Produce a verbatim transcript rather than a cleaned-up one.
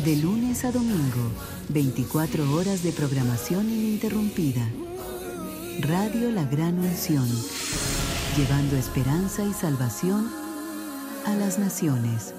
De lunes a domingo, veinticuatro horas de programación ininterrumpida. Radio La Gran Unción, llevando esperanza y salvación a las naciones.